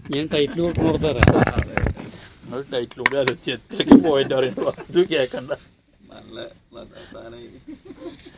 ഞാൻ ടൈറ്റിൽ കൊടുത്തരാം. നിങ്ങൾ ടൈറ്റിലൂടെ ആലോചിച്ച് എത്രയ്ക്ക് പോയിന്റ് അറിയണം. ഫസ്റ്റ് കേൾക്കണ്ട. നല്ല സാധനം